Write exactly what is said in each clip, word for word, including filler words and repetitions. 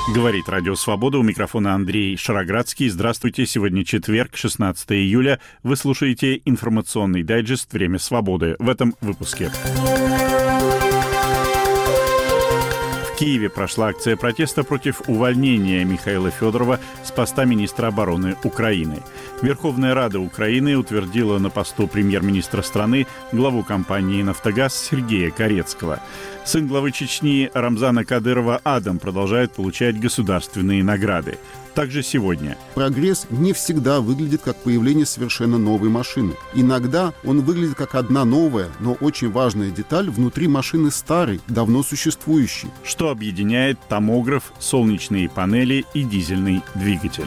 Говорит Радио Свобода, у микрофона Андрей Шароградский. Здравствуйте, сегодня четверг, шестнадцатое июля. Вы слушаете информационный дайджест «Время свободы». В этом выпуске. В Киеве прошла акция протеста против увольнения Михаила Федорова с поста министра обороны Украины. Верховная Рада Украины утвердила на посту премьер-министра страны главу компании «Нафтогаз» Сергея Корецкого. Сын главы Чечни Рамзана Кадырова Адам продолжает получать государственные награды. Также сегодня. Прогресс не всегда выглядит как появление совершенно новой машины. Иногда он выглядит как одна новая, но очень важная деталь внутри машины старой, давно существующей. Что объединяет томограф, солнечные панели и дизельный двигатель.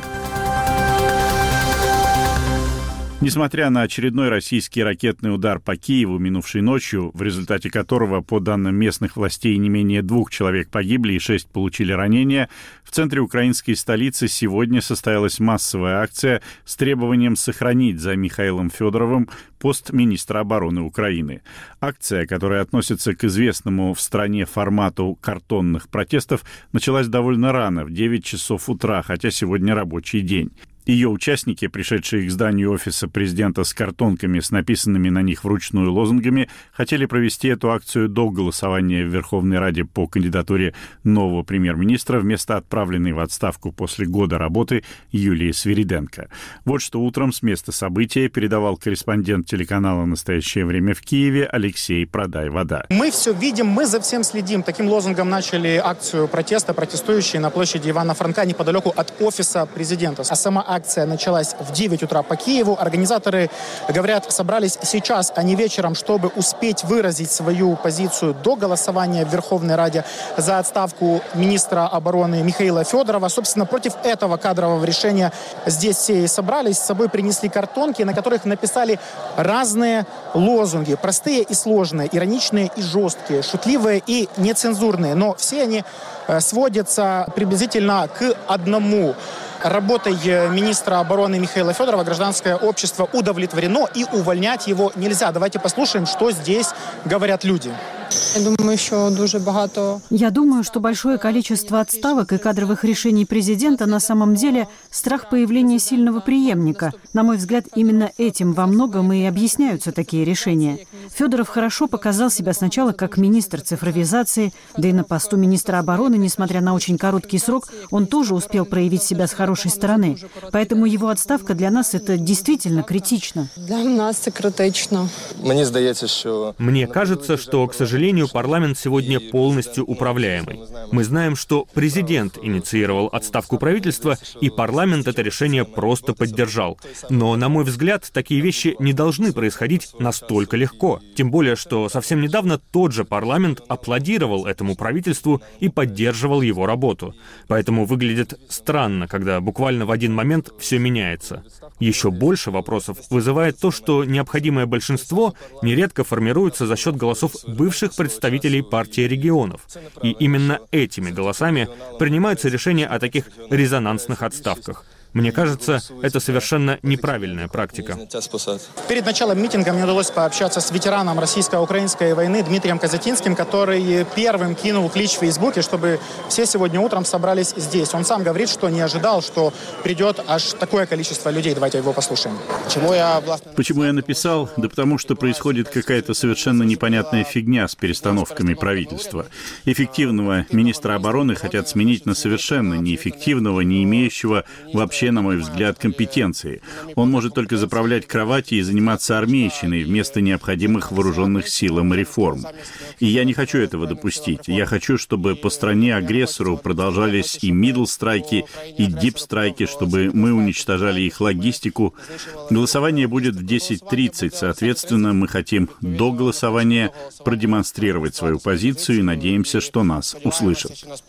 Несмотря на очередной российский ракетный удар по Киеву минувшей ночью, в результате которого, по данным местных властей, не менее двух человек погибли и шесть получили ранения, в центре украинской столицы сегодня состоялась массовая акция с требованием сохранить за Михаилом Федоровым пост министра обороны Украины. Акция, которая относится к известному в стране формату картонных протестов, началась довольно рано, в девять часов утра, хотя сегодня рабочий день. Ее участники, пришедшие к зданию офиса президента с картонками с написанными на них вручную лозунгами, хотели провести эту акцию до голосования в Верховной Раде по кандидатуре нового премьер-министра вместо отправленной в отставку после года работы Юлии Свириденко. Вот что утром с места события передавал корреспондент телеканала «Настоящее время» в Киеве Алексей Продай-Вода. Мы все видим, мы за всем следим. Таким лозунгом начали акцию протеста протестующие на площади Ивана Франка неподалеку от офиса президента. А сама акция началась в девять утра по Киеву. Организаторы, говорят, собрались сейчас, а не вечером, чтобы успеть выразить свою позицию до голосования в Верховной Раде за отставку министра обороны Михаила Федорова. Собственно, против этого кадрового решения здесь все и собрались. С собой принесли картонки, на которых написали разные лозунги. Простые и сложные, ироничные и жесткие, шутливые и нецензурные. Но все они сводятся приблизительно к одному. Работой министра обороны Михаила Федорова гражданское общество удовлетворено, и увольнять его нельзя. Давайте послушаем, что здесь говорят люди. Я думаю, що дуже багато... Я думаю, что большое количество отставок и кадровых решений президента на самом деле страх появления сильного преемника. На мой взгляд, именно этим во многом и объясняются такие решения. Федоров хорошо показал себя сначала как министр цифровизации, да и на посту министра обороны, несмотря на очень короткий срок, он тоже успел проявить себя с хорошей стороны. Поэтому его отставка для нас — это действительно критично. Для нас это критично. Мне здається, що... Мне кажется, что, к сожалению, парламент сегодня полностью управляемый. Мы знаем, что президент инициировал отставку правительства, и парламент это решение просто поддержал. Но, на мой взгляд, такие вещи не должны происходить настолько легко. Тем более, что совсем недавно тот же парламент аплодировал этому правительству и поддерживал его работу. Поэтому выглядит странно, когда буквально в один момент все меняется. Еще больше вопросов вызывает то, что необходимое большинство нередко формируется за счет голосов бывших представителей партии регионов. И именно этими голосами принимаются решения о таких резонансных отставках. Мне кажется, это совершенно неправильная практика. Перед началом митинга мне удалось пообщаться с ветераном российско-украинской войны Дмитрием Казатинским, который первым кинул клич в Фейсбуке, чтобы все сегодня утром собрались здесь. Он сам говорит, что не ожидал, что придет аж такое количество людей. Давайте его послушаем. Почему я... Почему я написал? Да потому что происходит какая-то совершенно непонятная фигня с перестановками правительства. Эффективного министра обороны хотят сменить на совершенно неэффективного, не имеющего вообще, на мой взгляд, компетенции. Он может только заправлять кровати и заниматься армейщиной вместо необходимых вооруженных силам реформ. И я не хочу этого допустить. Я хочу, чтобы по стране-агрессору продолжались и мидл-страйки, и дип-страйки, чтобы мы уничтожали их логистику. Голосование будет в десять тридцать. Соответственно, мы хотим до голосования продемонстрировать свою позицию и надеемся, что нас услышат.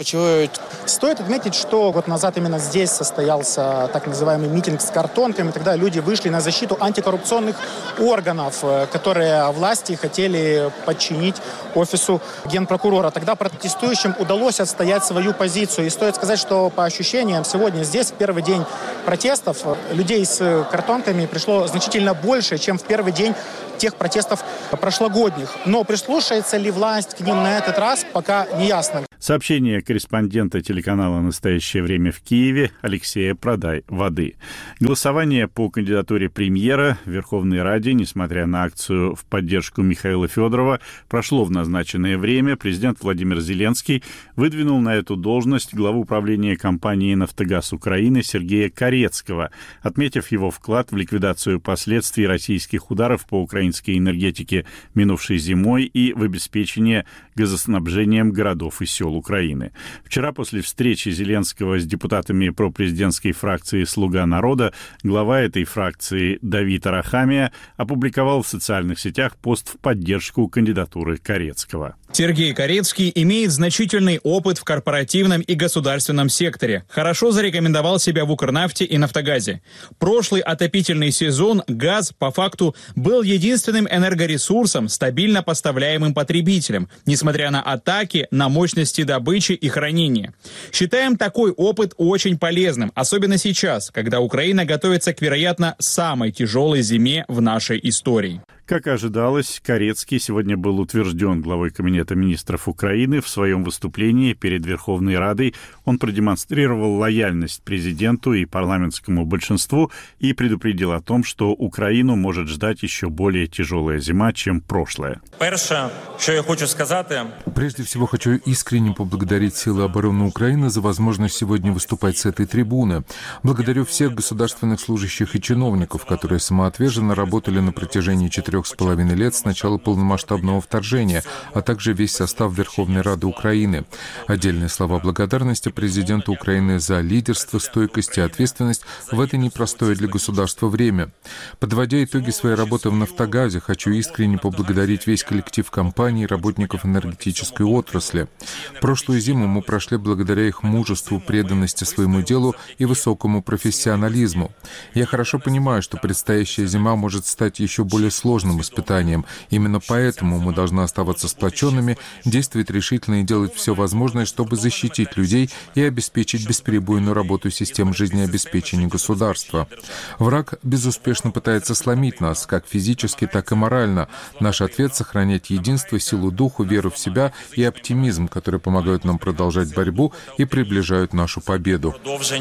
Стоит отметить, что год назад именно здесь состоялся так называемый митинг с картонками. Тогда люди вышли на защиту антикоррупционных органов, которые власти хотели подчинить офису генпрокурора. Тогда протестующим удалось отстоять свою позицию. И стоит сказать, что по ощущениям сегодня здесь, в первый день протестов, людей с картонками пришло значительно больше, чем в первый день тех протестов прошлогодних. Но прислушается ли власть к ним на этот раз, пока не ясно. Сообщение корреспондента телеканала «Настоящее время» в Киеве Алексея Продай-Воды. Голосование по кандидатуре премьера в Верховной Раде, несмотря на акцию в поддержку Михаила Федорова, прошло в назначенное время. Президент Владимир Зеленский выдвинул на эту должность главу управления компании «Нафтогаз Украины» Сергея Карецкого, отметив его вклад в ликвидацию последствий российских ударов по украинской энергетике минувшей зимой и в обеспечение газоснабжением городов и сел Украины. Вчера после встречи Зеленского с депутатами пропрезидентской фракции «Слуга народа» глава этой фракции Давид Арахамия опубликовал в социальных сетях пост в поддержку кандидатуры Карецкого. Сергей Карецкий имеет значительный опыт в корпоративном и государственном секторе. Хорошо зарекомендовал себя в Укрнафте и Нафтогазе. Прошлый отопительный сезон газ, по факту, был единственным энергоресурсом, стабильно поставляемым потребителям, несмотря на атаки на мощности добычи и хранения. Считаем такой опыт очень полезным, особенно сейчас, когда Украина готовится к, вероятно, самой тяжелой зиме в нашей истории. Как ожидалось, Карецкий сегодня был утвержден главой Кабинета министров Украины. В своем выступлении перед Верховной Радой он продемонстрировал лояльность президенту и парламентскому большинству и предупредил о том, что Украину может ждать еще более тяжелая зима, чем прошлая. Прежде всего, хочу искренне поблагодарить силы обороны Украины за возможность сегодня выступать с этой трибуны. Благодарю всех государственных служащих и чиновников, которые самоотверженно работали на протяжении четырех с половиной лет с начала полномасштабного вторжения, а также весь состав Верховной Рады Украины. Отдельные слова благодарности президенту Украины за лидерство, стойкость и ответственность в это непростое для государства время. Подводя итоги своей работы в «Нафтогазе», хочу искренне поблагодарить весь коллектив компании и работников энергетической отрасли. Прошлую зиму мы прошли благодаря их мужеству, преданности своему делу и высокому профессионализму. Я хорошо понимаю, что предстоящая зима может стать еще более сложной испытанием. Именно поэтому мы должны оставаться сплоченными, действовать решительно и делать все возможное, чтобы защитить людей и обеспечить бесперебойную работу систем жизнеобеспечения государства. Враг безуспешно пытается сломить нас, как физически, так и морально. Наш ответ — сохранять единство, силу духу, веру в себя и оптимизм, которые помогают нам продолжать борьбу и приближают нашу победу.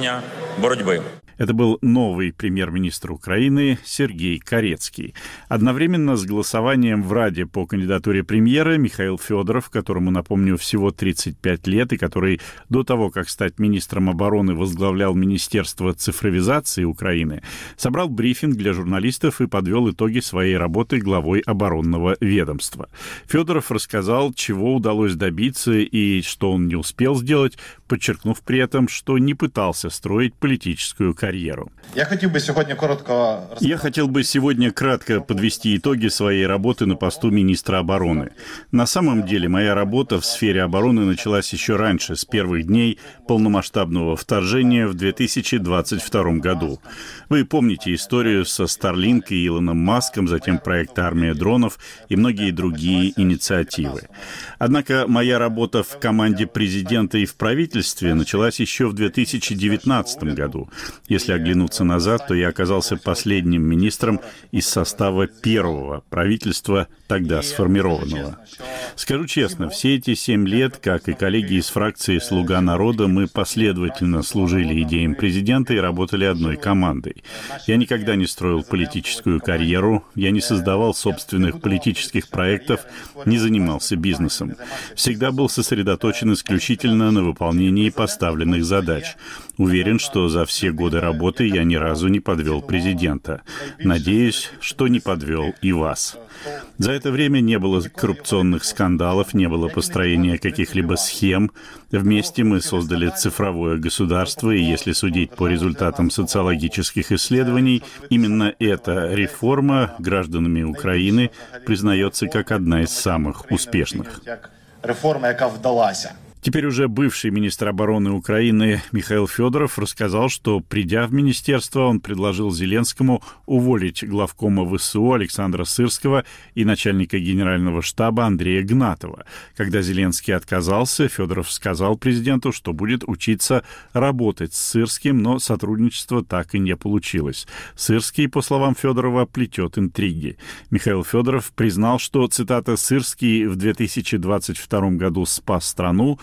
Это был новый премьер-министр Украины Сергей Карецкий. Одновременно с голосованием в Раде по кандидатуре премьера Михаил Федоров, которому, напомню, всего тридцать пять лет и который до того, как стать министром обороны, возглавлял Министерство цифровизации Украины, собрал брифинг для журналистов и подвел итоги своей работы главой оборонного ведомства. Федоров рассказал, чего удалось добиться и что он не успел сделать, подчеркнув при этом, что не пытался строить политическую карьеру. Я хотел бы сегодня коротко... Я хотел бы сегодня кратко подвести итоги своей работы на посту министра обороны. На самом деле, моя работа в сфере обороны началась еще раньше, с первых дней полномасштабного вторжения в две тысячи двадцать втором году. Вы помните историю со Starlink и Илоном Маском, затем проект «Армия дронов» и многие другие инициативы. Однако моя работа в команде президента и в правительстве началась еще в две тысячи девятнадцатом году. Если оглянуться назад, то я оказался последним министром из состава первого правительства, тогда сформированного. Скажу честно, все эти семь лет, как и коллеги из фракции «Слуга народа», мы последовательно служили идеям президента и работали одной командой. Я никогда не строил политическую карьеру, я не создавал собственных политических проектов, не занимался бизнесом. Всегда был сосредоточен исключительно на выполнении поставленных задач. Уверен, что за все годы работы я ни разу не подвел президента. Надеюсь, что не подвел и вас. За это время не было коррупционных скандалов, не было построения каких-либо схем. Вместе мы создали цифровое государство, и если судить по результатам социологических исследований, именно эта реформа гражданами Украины признается как одна из самых успешных. Реформа, яка вдалася. Теперь уже бывший министр обороны Украины Михаил Федоров рассказал, что, придя в министерство, он предложил Зеленскому уволить главкома ВСУ Александра Сырского и начальника генерального штаба Андрея Гнатова. Когда Зеленский отказался, Федоров сказал президенту, что будет учиться работать с Сырским, но сотрудничество так и не получилось. Сырский, по словам Федорова, плетет интриги. Михаил Федоров признал, что, цитата, «Сырский в две тысячи двадцать втором году спас страну,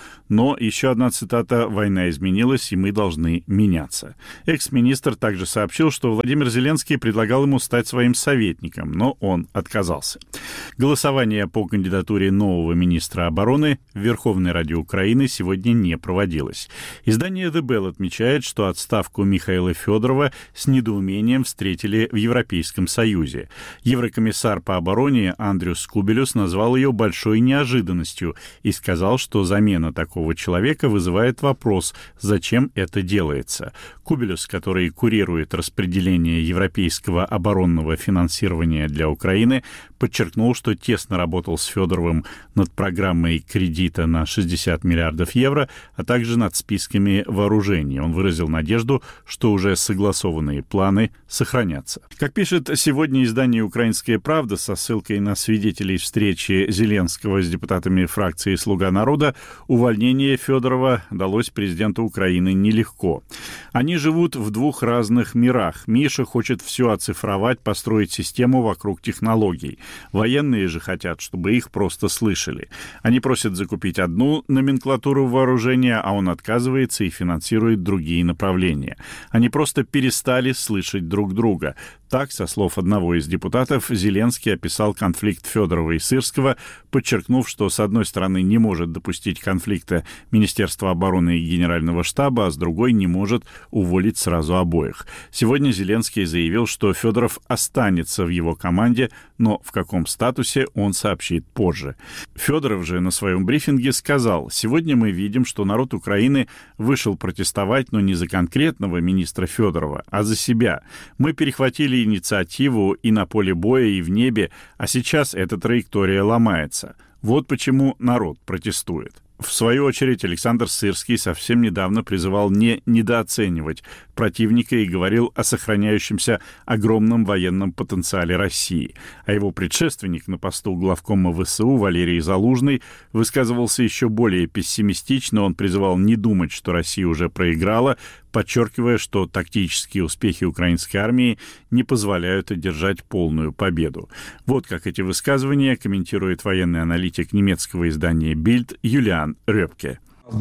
Но, еще одна цитата, «война изменилась, и мы должны меняться». Экс-министр также сообщил, что Владимир Зеленский предлагал ему стать своим советником, но он отказался. Голосование по кандидатуре нового министра обороны в Верховной Раде Украины сегодня не проводилось. Издание The Bell отмечает, что отставку Михаила Федорова с недоумением встретили в Европейском Союзе. Еврокомиссар по обороне Андрюс Кубелюс назвал ее большой неожиданностью и сказал, что замена такого человека вызывает вопрос, зачем это делается. Кубелюс, который курирует распределение европейского оборонного финансирования для Украины, подчеркнул, что тесно работал с Федоровым над программой кредита на шестьдесят миллиардов евро, а также над списками вооружений. Он выразил надежду, что уже согласованные планы сохранятся. Как пишет сегодня издание «Украинская правда» со ссылкой на свидетелей встречи Зеленского с депутатами фракции «Слуга народа», увольнение Федорова далось президенту Украины нелегко. Они живут в двух разных мирах. Миша хочет все оцифровать, построить систему вокруг технологий. Военные же хотят, чтобы их просто слышали. Они просят закупить одну номенклатуру вооружения, а он отказывается и финансирует другие направления. Они просто перестали слышать друг друга. Так, со слов одного из депутатов, Зеленский описал конфликт Федорова и Сырского, подчеркнув, что, с одной стороны, не может допустить конфликта Министерства обороны и Генерального штаба, а с другой не может уволить сразу обоих. Сегодня Зеленский заявил, что Федоров останется в его команде, но в каком статусе он сообщит позже. Федоров же на своем брифинге сказал: «Сегодня мы видим, что народ Украины вышел протестовать, но не за конкретного министра Федорова, а за себя. Мы перехватили инициативу и на поле боя, и в небе, а сейчас эта траектория ломается. Вот почему народ протестует». В свою очередь, Александр Сырский совсем недавно призывал не недооценивать противника и говорил о сохраняющемся огромном военном потенциале России. А его предшественник на посту главкома ВСУ Валерий Залужный высказывался еще более пессимистично. Он призывал не думать, что Россия уже проиграла, подчеркивая, что тактические успехи украинской армии не позволяют одержать полную победу. Вот как эти высказывания комментирует военный аналитик немецкого издания Bild Юлиан Рёпке.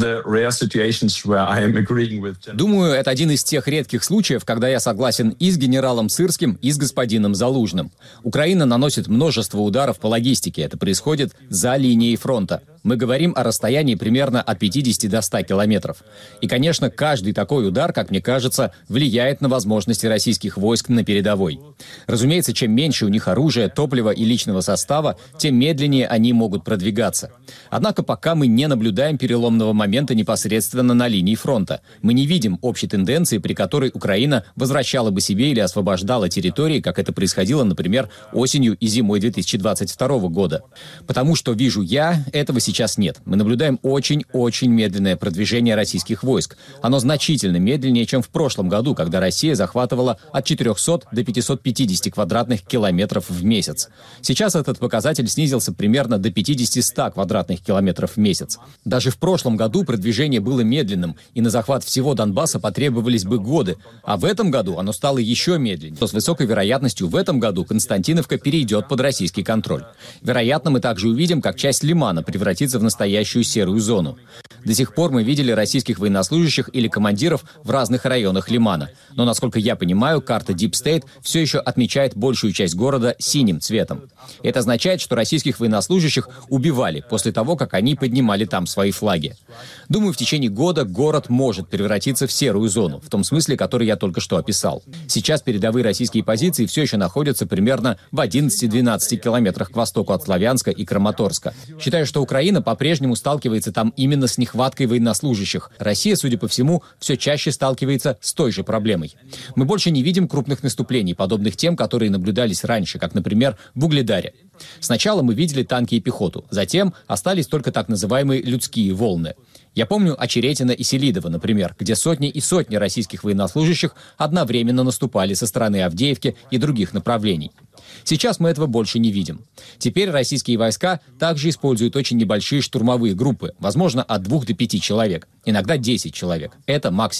Думаю, это один из тех редких случаев, когда я согласен и с генералом Сырским, и с господином Залужным. Украина наносит множество ударов по логистике. Это происходит за линией фронта. Мы говорим о расстоянии примерно от пятидесяти до ста километров. И, конечно, каждый такой удар, как мне кажется, влияет на возможности российских войск на передовой. Разумеется, чем меньше у них оружия, топлива и личного состава, тем медленнее они могут продвигаться. Однако пока мы не наблюдаем переломного момента непосредственно на линии фронта. Мы не видим общей тенденции, при которой Украина возвращала бы себе или освобождала территории, как это происходило, например, осенью и зимой две тысячи двадцать второго года. Потому что вижу я, этого сейчас нет. Мы наблюдаем очень-очень медленное продвижение российских войск. Оно значительно медленнее, чем в прошлом году, когда Россия захватывала от четырёхсот до пятисот пятидесяти квадратных километров в месяц. Сейчас этот показатель снизился примерно до пятидесяти-ста квадратных километров в месяц. Даже в прошлом году продвижение было медленным, и на захват всего Донбасса потребовались бы годы. А в этом году оно стало еще медленнее. С высокой вероятностью в этом году Константиновка перейдет под российский контроль. Вероятно, мы также увидим, как часть Лимана превратится в настоящую серую зону. До сих пор мы видели российских военнослужащих или командиров в разных районах Лимана. Но, насколько я понимаю, карта Deep State все еще отмечает большую часть города синим цветом. Это означает, что российских военнослужащих убивали после того, как они поднимали там свои флаги. Думаю, в течение года город может превратиться в серую зону, в том смысле, который я только что описал. Сейчас передовые российские позиции все еще находятся примерно в одиннадцати-двенадцати километрах к востоку от Славянска и Краматорска. Считаю, что Украина по-прежнему сталкивается там именно с нехваткой военнослужащих. Россия, судя по всему, все чаще сталкивается с той же проблемой. Мы больше не видим крупных наступлений, подобных тем, которые наблюдались раньше, как, например, в Угледаре. Сначала мы видели танки и пехоту, затем остались только так называемые людские волны. Я помню Очеретино и Селидово, например, где сотни и сотни российских военнослужащих одновременно наступали со стороны Авдеевки и других направлений. Сейчас мы этого больше не видим. Теперь российские войска также используют очень небольшие штурмовые группы, возможно, от двух до пяти человек, иногда десять человек. Это максимум.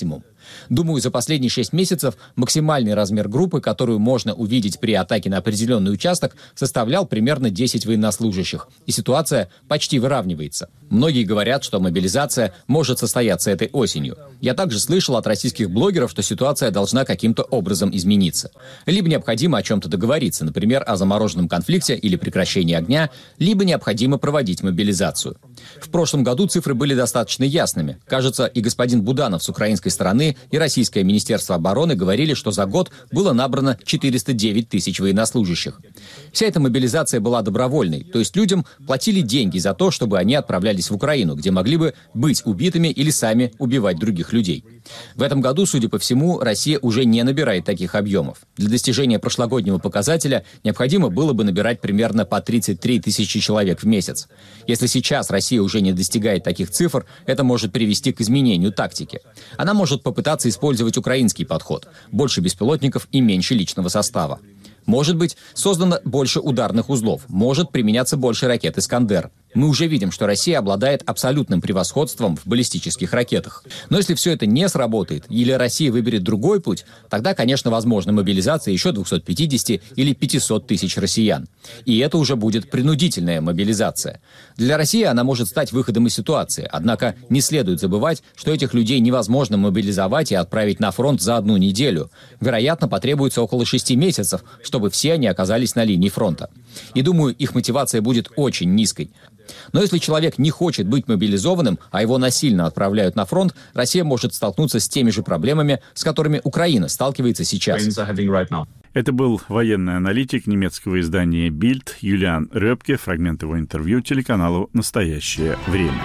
Думаю, за последние шесть месяцев максимальный размер группы, которую можно увидеть при атаке на определенный участок, составлял примерно десять военнослужащих. И ситуация почти выравнивается. Многие говорят, что мобилизация может состояться этой осенью. Я также слышал от российских блогеров, что ситуация должна каким-то образом измениться. Либо необходимо о чем-то договориться, например, о замороженном конфликте или прекращении огня, либо необходимо проводить мобилизацию. В прошлом году цифры были достаточно ясными. Кажется, и господин Буданов с украинской стороны, и Российское Министерство обороны говорили, что за год было набрано четыреста девять тысяч военнослужащих. Вся эта мобилизация была добровольной, то есть людям платили деньги за то, чтобы они отправлялись в Украину, где могли бы быть убитыми или сами убивать других людей. В этом году, судя по всему, Россия уже не набирает таких объемов. Для достижения прошлогоднего показателя необходимо было бы набирать примерно по тридцать три тысячи человек в месяц. Если сейчас Россия уже не достигает таких цифр, это может привести к изменению тактики. Она может попытаться использовать украинский подход – больше беспилотников и меньше личного состава. Может быть, создано больше ударных узлов, может применяться больше ракет «Искандер». Мы уже видим, что Россия обладает абсолютным превосходством в баллистических ракетах. Но если все это не сработает, или Россия выберет другой путь, тогда, конечно, возможна мобилизация еще двухсот пятидесяти или пятисот тысяч россиян. И это уже будет принудительная мобилизация. Для России она может стать выходом из ситуации, однако не следует забывать, что этих людей невозможно мобилизовать и отправить на фронт за одну неделю. Вероятно, потребуется около шести месяцев, чтобы все они оказались на линии фронта. И думаю, их мотивация будет очень низкой. Но если человек не хочет быть мобилизованным, а его насильно отправляют на фронт, Россия может столкнуться с теми же проблемами, с которыми Украина сталкивается сейчас. Это был военный аналитик немецкого издания «Бильд» Юлиан Рёпке, фрагмент его интервью телеканалу «Настоящее время».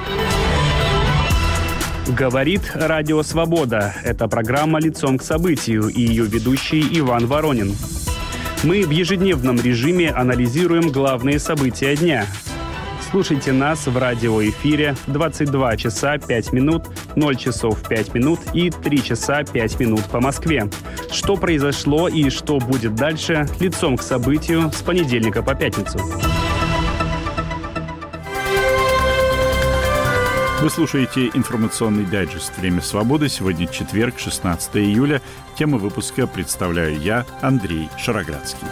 Говорит Радио Свобода. Это программа «Лицом к событию» и ее ведущий Иван Воронин. Мы в ежедневном режиме анализируем главные события дня. Слушайте нас в радиоэфире двадцать два часа пять минут, ноль часов пять минут и три часа пять минут по Москве. Что произошло и что будет дальше, лицом к событию с понедельника по пятницу. Вы слушаете информационный дайджест «Время свободы». Сегодня четверг, шестнадцатое июля. Тему выпуска представляю я, Андрей Шароградский.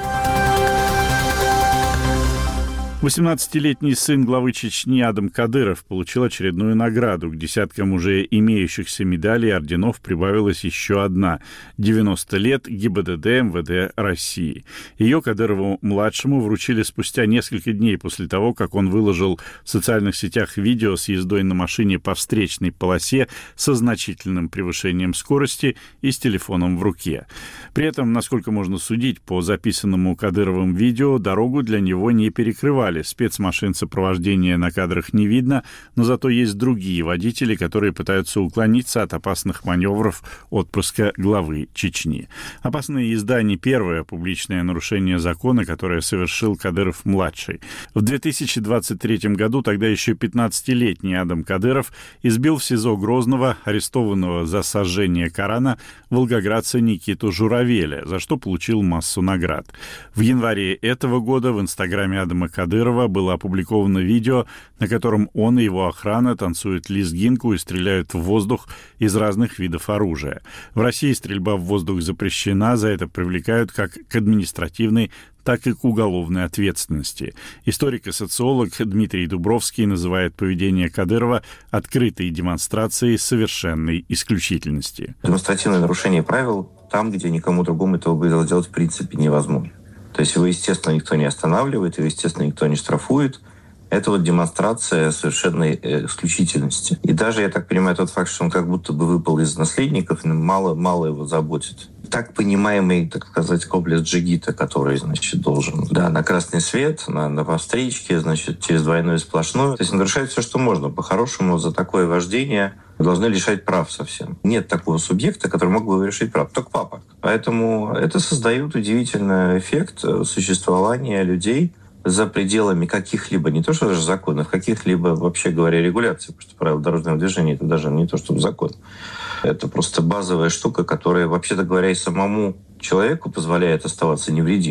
восемнадцатилетний сын главы Чечни Адам Кадыров получил очередную награду. К десяткам уже имеющихся медалей и орденов прибавилась еще одна – девяносто лет ГИБДД МВД России. Ее Кадырову-младшему вручили спустя несколько дней после того, как он выложил в социальных сетях видео с ездой на машине по встречной полосе со значительным превышением скорости и с телефоном в руке. При этом, насколько можно судить по записанному Кадыровым видео, дорогу для него не перекрывали. Спецмашин сопровождения на кадрах не видно, но зато есть другие водители, которые пытаются уклониться от опасных маневров отпрыска главы Чечни. Опасная езда не первое публичное нарушение закона, которое совершил Кадыров-младший. В две тысячи двадцать третьем году тогда еще пятнадцатилетний Адам Кадыров избил в СИЗО Грозного арестованного за сожжение Корана волгоградца Никиту Журавеля, за что получил массу наград. В январе этого года в инстаграме Адама Кадырова было опубликовано видео, на котором он и его охрана танцуют лезгинку и стреляют в воздух из разных видов оружия. В России стрельба в воздух запрещена, за это привлекают как к административной, так и к уголовной ответственности. Историк и социолог Дмитрий Дубровский называет поведение Кадырова открытой демонстрацией совершенной исключительности. Демонстративное нарушение правил там, где никому другому этого было делать в принципе невозможно. То есть его, естественно, никто не останавливает, его, естественно, никто не штрафует. Это вот демонстрация совершенной исключительности. И даже, я так понимаю, тот факт, что он как будто бы выпал из наследников, мало, мало его заботит. Так понимаемый, так сказать, комплекс джигита, который, значит, должен, да, на красный свет, на, на повстречке, значит, через двойную сплошную. То есть нарушает все, что можно. По-хорошему, за такое вождение должны лишать прав совсем. Нет такого субъекта, который мог бы лишить прав. Только папа. Поэтому это создает удивительный эффект существования людей за пределами каких-либо, не то что даже законов, каких-либо, вообще говоря, регуляций. Потому что правила дорожного движения — это даже не то, что закон. Это просто базовая штука, которая, вообще-то говоря, и самому человеку позволяет оставаться невредимым.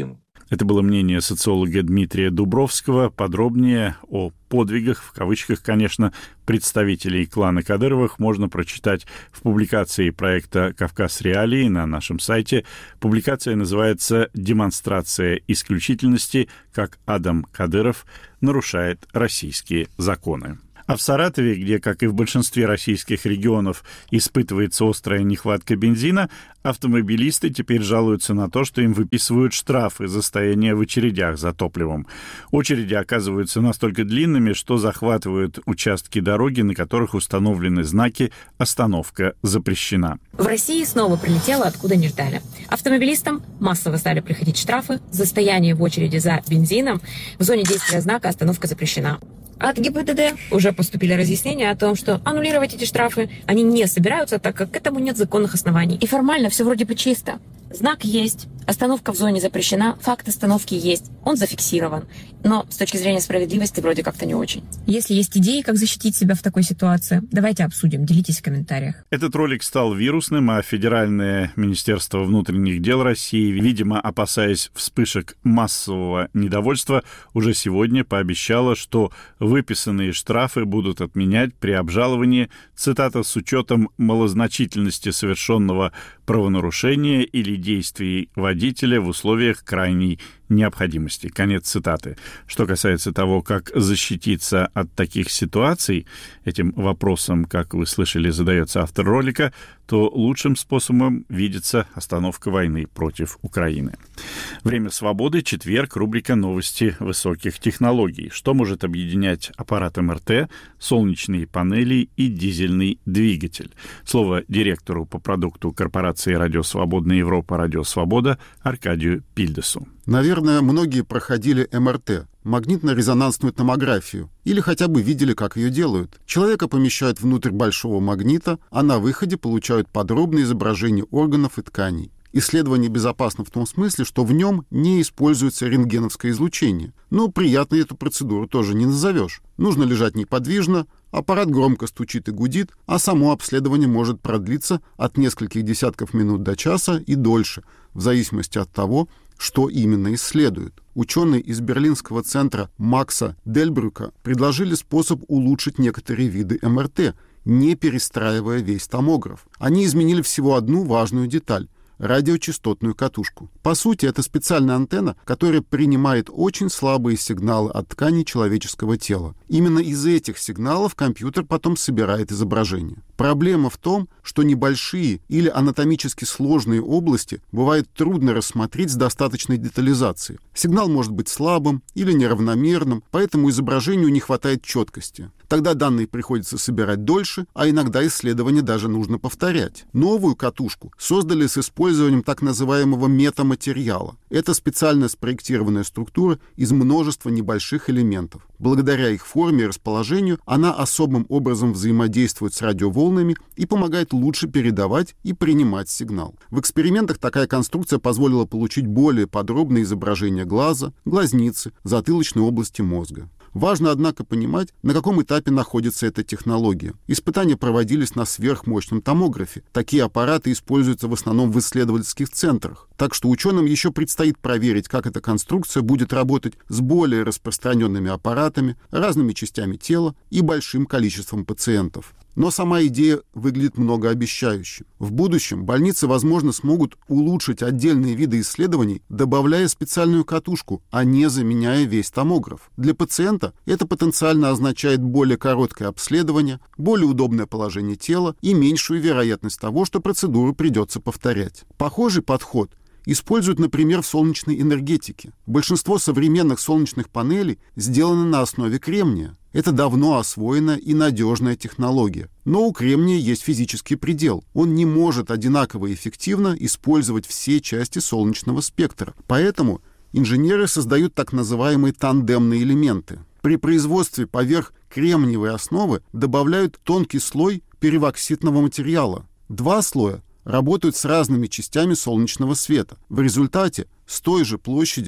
Это было мнение социолога Дмитрия Дубровского. Подробнее о подвигах, в кавычках, конечно, представителей клана Кадыровых можно прочитать в публикации проекта «Кавказ. Реалии» на нашем сайте. Публикация называется «Демонстрация исключительности. Как Адам Кадыров нарушает российские законы». А в Саратове, где, как и в большинстве российских регионов, испытывается острая нехватка бензина, автомобилисты теперь жалуются на то, что им выписывают штрафы за стояние в очередях за топливом. Очереди оказываются настолько длинными, что захватывают участки дороги, на которых установлены знаки «Остановка запрещена». В России снова прилетело, откуда не ждали. Автомобилистам массово стали приходить штрафы за стояние в очереди за бензином в зоне действия знака «Остановка запрещена». От ГИБДД уже поступили разъяснения о том, что аннулировать эти штрафы они не собираются, так как к этому нет законных оснований. И формально все вроде бы чисто. Знак есть, остановка в зоне запрещена, факт остановки есть, он зафиксирован. Но с точки зрения справедливости вроде как-то не очень. Если есть идеи, как защитить себя в такой ситуации, давайте обсудим, делитесь в комментариях. Этот ролик стал вирусным, а Федеральное министерство внутренних дел России, видимо, опасаясь вспышек массового недовольства, уже сегодня пообещало, что выписанные штрафы будут отменять при обжаловании, цитата, с учетом малозначительности совершенного правонарушения или действий водителя в условиях крайней необходимости. Конец цитаты. Что касается того, как защититься от таких ситуаций, этим вопросом, как вы слышали, задается автор ролика, то лучшим способом видится остановка войны против Украины. Время свободы, четверг, рубрика «Новости высоких технологий». Что может объединять аппарат эм эр тэ, солнечные панели и дизельный двигатель? Слово директору по продукту корпорации «Радио Свободная Европа» «Радио Свобода» Аркадию Пильдесу. Наверное, многие проходили эм эр тэ, магнитно-резонансную томографию, или хотя бы видели, как ее делают. Человека помещают внутрь большого магнита, а на выходе получают подробное изображение органов и тканей. Исследование безопасно в том смысле, что в нем не используется рентгеновское излучение. Но приятной эту процедуру тоже не назовешь. Нужно лежать неподвижно, аппарат громко стучит и гудит, а само обследование может продлиться от нескольких десятков минут до часа и дольше, в зависимости от того, что именно исследуют. Ученые из берлинского центра Макса Дельбрюка предложили способ улучшить некоторые виды эм эр тэ, не перестраивая весь томограф. Они изменили всего одну важную деталь — радиочастотную катушку. По сути, это специальная антенна, которая принимает очень слабые сигналы от тканей человеческого тела. Именно из этих сигналов компьютер потом собирает изображение. Проблема в том, что небольшие или анатомически сложные области бывает трудно рассмотреть с достаточной детализацией. Сигнал может быть слабым или неравномерным, поэтому изображению не хватает четкости. Тогда данные приходится собирать дольше, а иногда исследование даже нужно повторять. Новую катушку создали с использованием так называемого метаматериала. Это специально спроектированная структура из множества небольших элементов. Благодаря их форме и расположению она особым образом взаимодействует с радиоволнами и помогает лучше передавать и принимать сигнал. В экспериментах такая конструкция позволила получить более подробное изображение глаза, глазницы, затылочной области мозга. Важно, однако, понимать, на каком этапе находится эта технология. Испытания проводились на сверхмощном томографе. Такие аппараты используются в основном в исследовательских центрах. Так что ученым еще предстоит проверить, как эта конструкция будет работать с более распространенными аппаратами, разными частями тела и большим количеством пациентов. Но сама идея выглядит многообещающе. В будущем больницы, возможно, смогут улучшить отдельные виды исследований, добавляя специальную катушку, а не заменяя весь томограф. Для пациента это потенциально означает более короткое обследование, более удобное положение тела и меньшую вероятность того, что процедуру придется повторять. Похожий подход используют, например, в солнечной энергетике. Большинство современных солнечных панелей сделаны на основе кремния. Это давно освоенная и надежная технология. Но у кремния есть физический предел. Он не может одинаково эффективно использовать все части солнечного спектра. Поэтому инженеры создают так называемые тандемные элементы. При производстве поверх кремниевой основы добавляют тонкий слой пероксидного материала. Два слоя работают с разными частями солнечного света. В результате с той же площади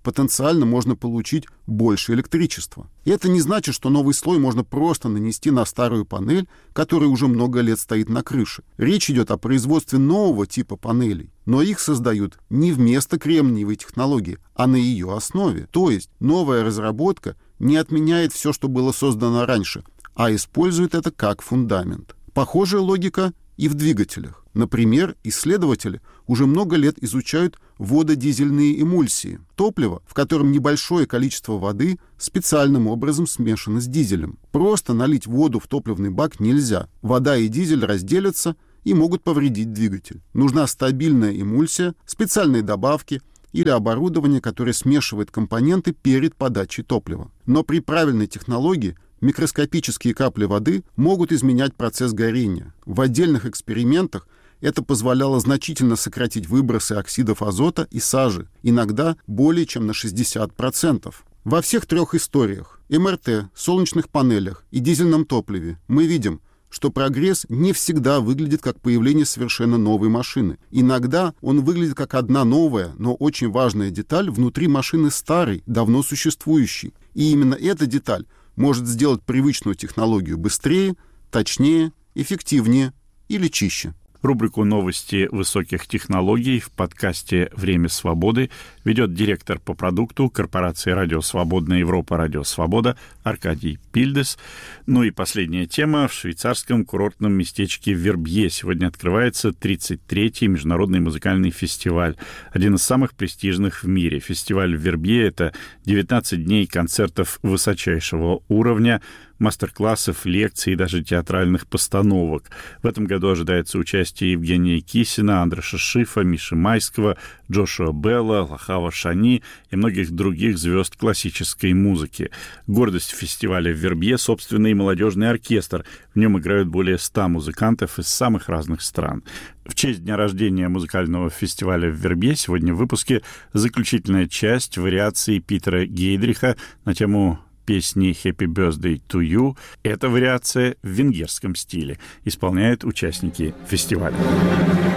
потенциально можно получить больше электричества. И это не значит, что новый слой можно просто нанести на старую панель, которая уже много лет стоит на крыше. Речь идет о производстве нового типа панелей, но их создают не вместо кремниевой технологии, а на ее основе. То есть новая разработка не отменяет все, что было создано раньше, а использует это как фундамент. Похожая логика и в двигателях. Например, исследователи уже много лет изучают вододизельные эмульсии, топливо, в котором небольшое количество воды специальным образом смешано с дизелем. Просто налить воду в топливный бак нельзя. Вода и дизель разделятся и могут повредить двигатель. Нужна стабильная эмульсия, специальные добавки или оборудование, которое смешивает компоненты перед подачей топлива. Но при правильной технологии микроскопические капли воды могут изменять процесс горения. В отдельных экспериментах это позволяло значительно сократить выбросы оксидов азота и сажи, иногда более чем на шестьдесят процентов. Во всех трех историях – эм эр тэ, солнечных панелях и дизельном топливе – мы видим, что прогресс не всегда выглядит как появление совершенно новой машины. Иногда он выглядит как одна новая, но очень важная деталь внутри машины старой, давно существующей. И именно эта деталь может сделать привычную технологию быстрее, точнее, эффективнее или чище. Рубрику «Новости высоких технологий» в подкасте «Время свободы» ведет директор по продукту корпорации «Радио Свободная Европа» «Радио Свобода» Аркадий Пильдес. Ну и последняя тема. В швейцарском курортном местечке Вербье сегодня открывается тридцать третий международный музыкальный фестиваль. Один из самых престижных в мире. Фестиваль в Вербье — это девятнадцать дней концертов высочайшего уровня, мастер-классов, лекций и даже театральных постановок. В этом году ожидается участие Евгения Кисина, Андреша Шифа, Миши Майского, Джошуа Белла, Лахава Шани и многих других звезд классической музыки. Гордость фестиваля в Вербье — собственный молодежный оркестр. В нем играют более ста музыкантов из самых разных стран. В честь дня рождения музыкального фестиваля в Вербье сегодня в выпуске заключительная часть вариаций Питера Гейдриха на тему песни «Happy Birthday to You». Эта вариация в венгерском стиле. Исполняют участники фестиваля.